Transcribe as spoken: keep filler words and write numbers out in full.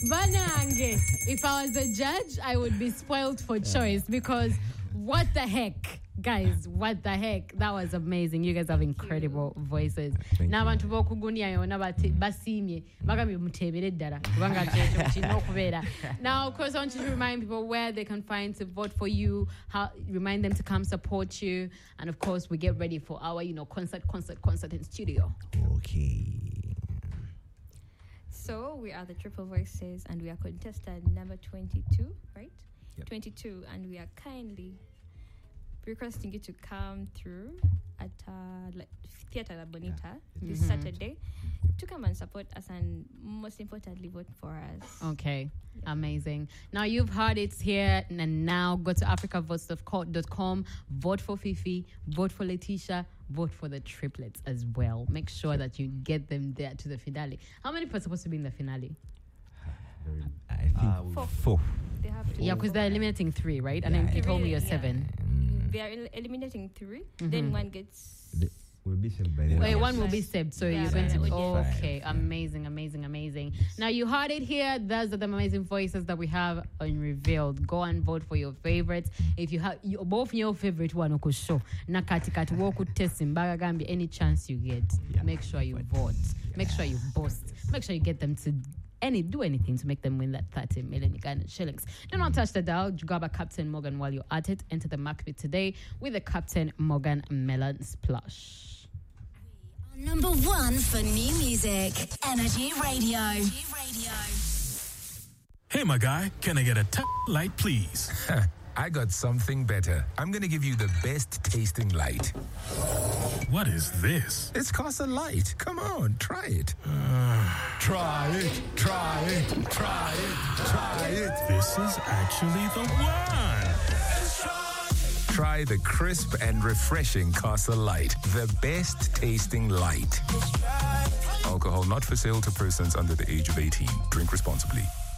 Banange, if I was a judge, I would be spoiled for choice because what the heck? Guys, what the heck? That was amazing. You guys have incredible voices. Now abantu bokugunia yona basimye bagambye mutebere ddala kubanga kyecho kino okubeera. Now of course I want you to remind people where they can find to vote for you, how remind them to come support you, and of course we get ready for our, you know, concert concert concert in studio. Okay. So we are the Triple Voices and we are contestant number twenty-two, right? Yep. twenty-two, and we are kindly requesting you to come through at uh, like Theatre La Bonita Yeah. this Mm-hmm. Saturday to come and support us and most importantly vote for us. Okay, amazing. Now you've heard it here, and now go to africa votes dot com, vote for Fifi, vote for Letitia, vote for the triplets as well. Make sure that you get them there to the finale. How many people are supposed to be in the finale? I think Uh, Four. four. They have to Yeah, because they're eliminating three, right? And Yeah, then you told me you're yeah. seven. They are el- eliminating 3 Then one gets. The- Will be saved by the Wait, Yeah. one will be saved, so Yeah, you're going to. yeah. Okay, Five, yeah. amazing, amazing, amazing. Now you heard it here. Those are the amazing voices that we have on Revealed. Go and vote for your favorites. If you have you, both your favorite one, okay, show. Na kati kati woku testing bagagambi any chance you get. Yeah. Make sure you vote. Make sure you boast. Make sure you get them to. Any do anything to make them win that thirty million Ugandan shillings. Do not touch the dial. Grab a Captain Morgan while you're at it. Enter the market today with a Captain Morgan Melon Splash. Number one for new music. Energy Radio. Hey, my guy, can I get a tap light, please? I got something better. I'm going to give you the best tasting light. What is this? It's Casa Light. Come on, try it. try it, try it, try it, try it. This is actually the one. Try the crisp and refreshing Casa Light. The best tasting light. Alcohol not for sale to persons under the age of eighteen. Drink responsibly.